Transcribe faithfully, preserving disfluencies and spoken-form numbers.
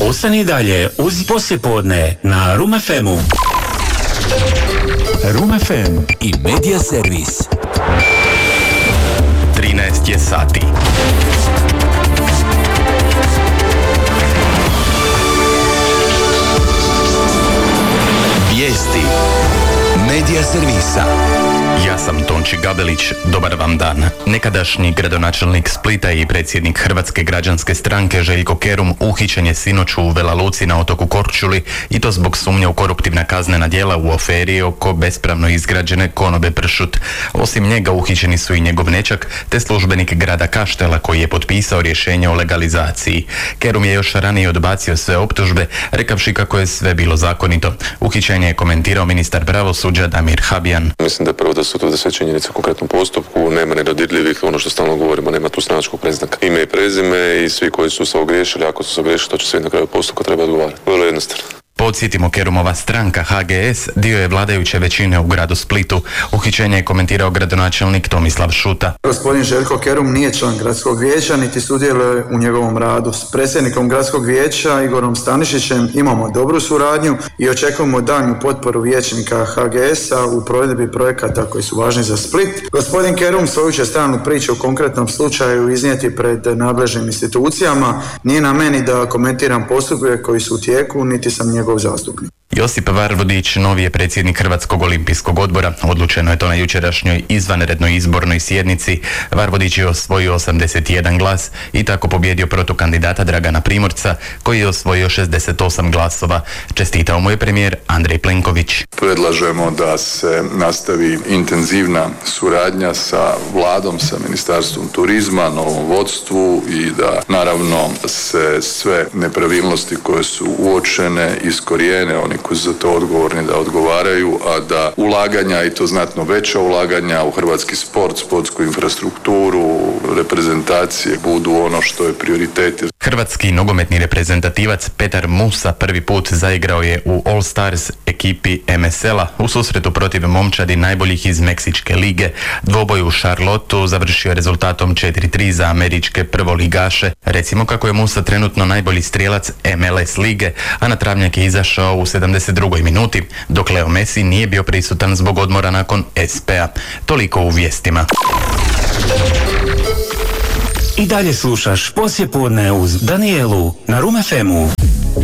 Ostani dalje uz poslijepodne na Room ef emu. Room ef em i Media Servis. trinaest je sati. Vijesti Media Servisa. Ja sam Tonči Gabelić, dobar vam dan. Nekadašnji gradonačelnik Splita i predsjednik Hrvatske građanske stranke Željko Kerum uhićen je sinoć u Vela Luci na otoku Korčuli i to zbog sumnje u koruptivna kaznena djela u aferi oko bespravno izgrađene konobe Pršut. Osim njega uhićeni su i njegov nećak te službenik grada Kaštela koji je potpisao rješenje o legalizaciji. Kerum je još ranije odbacio sve optužbe, rekavši kako je sve bilo zakonito. Uhićenje je komentirao ministar pravosuđa Damir Habijan. Mislim da je prvo da su to da sve činjenice u konkretnom postupku, nema nedodirljivih, ono što stalno govorimo, nema tu stranačkog predznaka. Ime i prezime i svi koji su se ogriješili, ako su se ogriješili, to će svi na kraju postupka treba odgovarati. Vrlo jednostavno. Podsjetimo, Kerumova stranka H G S dio je vladajuće većine u gradu Splitu. Uhićenje je komentirao gradonačelnik Tomislav Šuta. Gospodin Željko Kerum nije član gradskog vijeća niti sudjeluje u njegovom radu. S predsjednikom gradskog vijeća Igorom Stanišićem imamo dobru suradnju i očekujemo daljnju potporu vijećnika H G S-a u provedbi projekata koji su važni za Split. Gospodin Kerum svoju će stranu priču u konkretnom slučaju iznijeti pred nadležnim institucijama. Nije na meni da komentiram postupke koji su u tijeku, niti sam njegov zastupnik. Josip Varvodić, novi je predsjednik Hrvatskog olimpijskog odbora. Odlučeno je to na jučerašnjoj izvanrednoj izbornoj sjednici. Varvodić je osvojio osamdeset jedan glas i tako pobjedio protukandidata Dragana Primorca koji je osvojio šezdeset osam glasova. Čestitao mu je premijer Andrej Plenković. Predlažemo da se nastavi intenzivna suradnja sa vladom, sa Ministarstvom turizma, novom vodstvu i da naravno se sve nepravilnosti koje su uočene iskorijene, oni koji su za to odgovorni da odgovaraju, a da ulaganja, i to znatno veća ulaganja u hrvatski sport, sportsku infrastrukturu, reprezentacije budu ono što je prioritet. Hrvatski nogometni reprezentativac Petar Musa prvi put zaigrao je u All Stars ekipi M S L-a u susretu protiv momčadi najboljih iz Meksičke lige. Dvoboj u Charlotteu završio rezultatom četiri tri za američke prvoligaše. Recimo kako je Musa trenutno najbolji strijelac M L S lige, a na travnjak je izašao u sedamdeset drugoj minuti, dok Leo Messi nije bio prisutan zbog odmora nakon S P-a. Toliko u vijestima. I dalje slušaš poslijepodne uz Danijelu na Room ef emu.